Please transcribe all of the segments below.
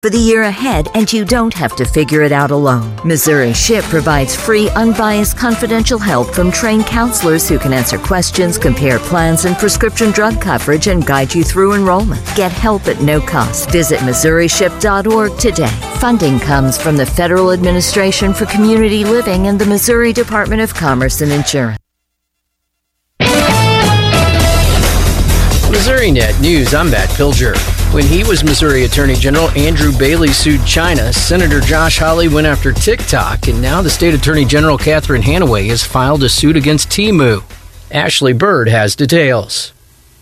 for the year ahead, and you don't have to figure it out alone. Missouri SHIP provides free, unbiased, confidential help from trained counselors who can answer questions, compare plans and prescription drug coverage, and guide you through enrollment. Get help at no cost. Visit MissouriShip.org today. Funding comes from the Federal Administration for Community Living and the Missouri Department of Commerce and Insurance. MissouriNet News, I'm Matt Pilger. When he was Missouri Attorney General, Andrew Bailey sued China. Senator Josh Hawley went after TikTok, and now the State Attorney General Catherine Hanaway has filed a suit against Temu. Ashley Bird has details.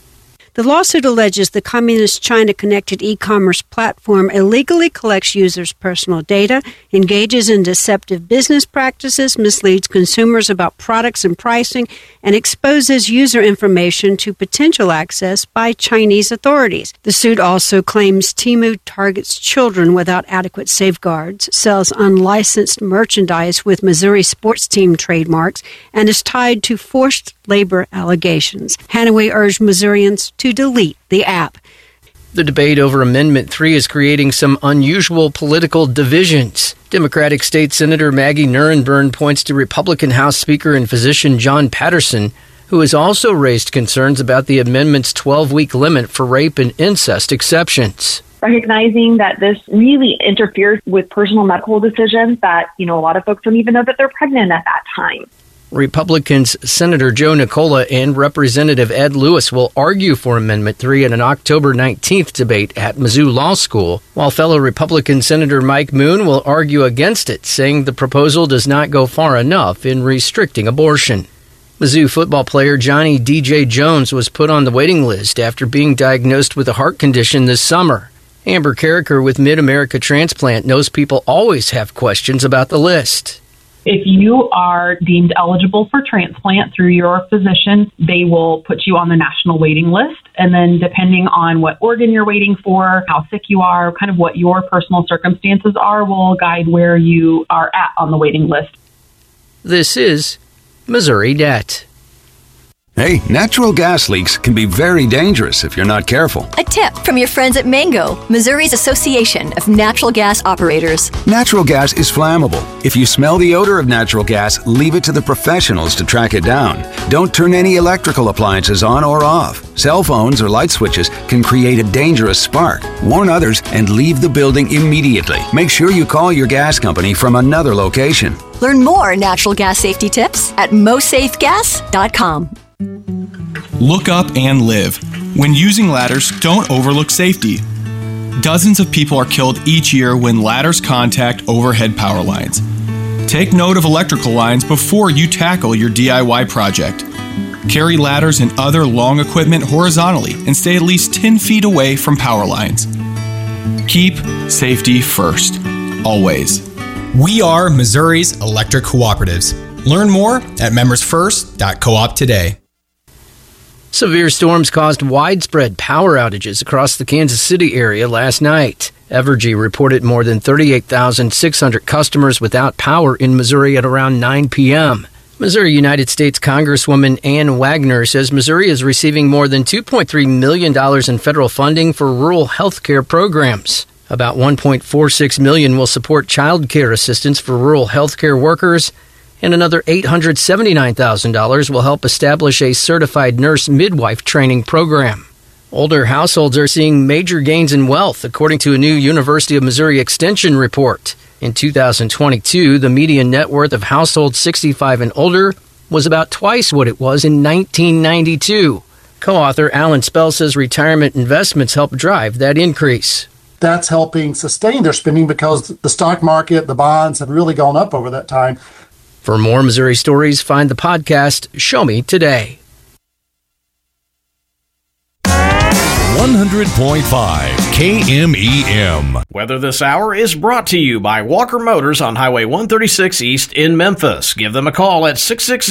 The lawsuit alleges the Communist China-connected e-commerce platform illegally collects users' personal data, engages in deceptive business practices, misleads consumers about products and pricing, and exposes user information to potential access by Chinese authorities. The suit also claims Temu targets children without adequate safeguards, sells unlicensed merchandise with Missouri sports team trademarks, and is tied to forced labor allegations. Hanaway urged Missourians to delete the app. The debate over Amendment 3 is creating some unusual political divisions. Democratic State Senator Maggie Nurenburn points to Republican House Speaker and physician John Patterson, who has also raised concerns about the amendment's 12-week limit for rape and incest exceptions. Recognizing that this really interferes with personal medical decisions that, a lot of folks don't even know that they're pregnant at that time. Republicans Senator Joe Nicola and Representative Ed Lewis will argue for Amendment 3 in an October 19th debate at Mizzou Law School, while fellow Republican Senator Mike Moon will argue against it, saying the proposal does not go far enough in restricting abortion. Mizzou football player Johnny D.J. Jones was put on the waiting list after being diagnosed with a heart condition this summer. Amber Carricker with Mid-America Transplant knows people always have questions about the list. If you are deemed eligible for transplant through your physician, they will put you on the national waiting list. And then depending on what organ you're waiting for, how sick you are, kind of what your personal circumstances are, will guide where you are at on the waiting list. This is MissouriNet. Hey, natural gas leaks can be very dangerous if you're not careful. A tip from your friends at Mango, Missouri's Association of Natural Gas Operators. Natural gas is flammable. If you smell the odor of natural gas, leave it to the professionals to track it down. Don't turn any electrical appliances on or off. Cell phones or light switches can create a dangerous spark. Warn others and leave the building immediately. Make sure you call your gas company from another location. Learn more natural gas safety tips at mosafegas.com. Look up and live. When using ladders, don't overlook safety. Dozens of people are killed each year when ladders contact overhead power lines. Take note of electrical lines before you tackle your DIY project. Carry ladders and other long equipment horizontally and stay at least 10 feet away from power lines. Keep safety first, always. We are Missouri's electric cooperatives. Learn more at membersfirst.coop today. Severe storms caused widespread power outages across the Kansas City area last night. Evergy reported more than 38,600 customers without power in Missouri at around 9 p.m. Missouri United States Congresswoman Ann Wagner says Missouri is receiving more than $2.3 million in federal funding for rural health care programs. About $1.46 million will support child care assistance for rural health care workers, and another $879,000 will help establish a certified nurse midwife training program. Older households are seeing major gains in wealth, according to a new University of Missouri Extension report. In 2022, the median net worth of households 65 and older was about twice what it was in 1992. Co-author Alan Spell says retirement investments help drive that increase. That's helping sustain their spending because the stock market, the bonds have really gone up over that time. For more Missouri stories, find the podcast Show Me Today. 100.5 KMEM. Weather this hour is brought to you by Walker Motors on Highway 136 East in Memphis. Give them a call at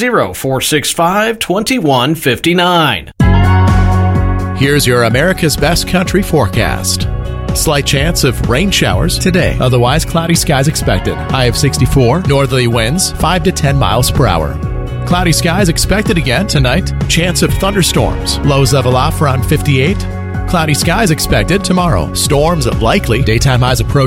660-465-2159. Here's your America's Best Country forecast. Slight chance of rain showers today. Otherwise, cloudy skies expected. High of 64. Northerly winds 5 to 10 miles per hour. Cloudy skies expected again tonight. Chance of thunderstorms. Lows level off around 58. Cloudy skies expected tomorrow. Storms likely. Daytime highs approach